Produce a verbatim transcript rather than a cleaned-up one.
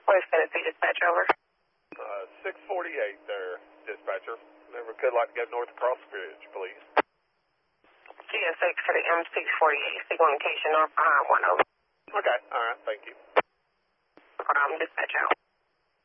West Tennessee dispatch, over. Uh, six forty-eight there, dispatcher. Never could like to go north across the bridge, please. G S X for the M six forty-eight, signal indication north behind one over. Okay, all right, thank you. Um, dispatch out.